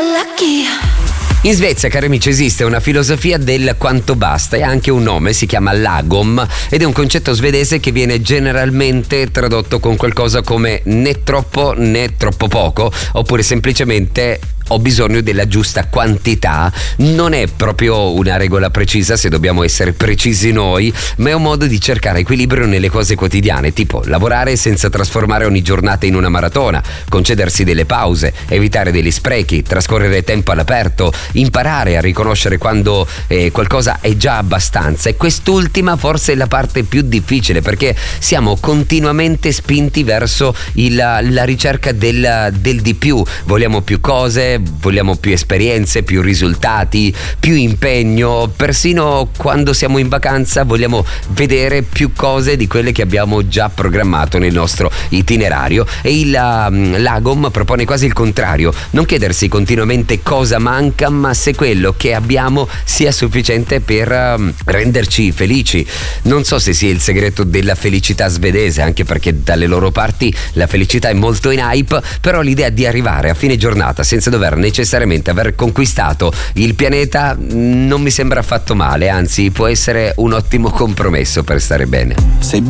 lucky. In Svezia, cari amici, esiste una filosofia del quanto basta e ha anche un nome, si chiama lagom, ed è un concetto svedese che viene generalmente tradotto con qualcosa come né troppo né troppo poco, oppure semplicemente ho bisogno della giusta quantità. Non è proprio una regola precisa, se dobbiamo essere precisi noi, ma è un modo di cercare equilibrio nelle cose quotidiane, tipo lavorare senza trasformare ogni giornata in una maratona, concedersi delle pause, evitare degli sprechi, trascorrere tempo all'aperto, imparare a riconoscere quando qualcosa è già abbastanza. E quest'ultima forse è la parte più difficile, perché siamo continuamente spinti verso la ricerca del di più. Vogliamo più cose, vogliamo più esperienze, più risultati, più impegno. Persino quando siamo in vacanza vogliamo vedere più cose di quelle che abbiamo già programmato nel nostro itinerario. E il lagom propone quasi il contrario: non chiedersi continuamente cosa manca, ma se quello che abbiamo sia sufficiente per renderci felici. Non so se sia il segreto della felicità svedese, anche perché dalle loro parti la felicità è molto in hype, però l'idea di arrivare a fine giornata senza dover necessariamente aver conquistato il pianeta non mi sembra affatto male, anzi può essere un ottimo compromesso per stare bene. Sei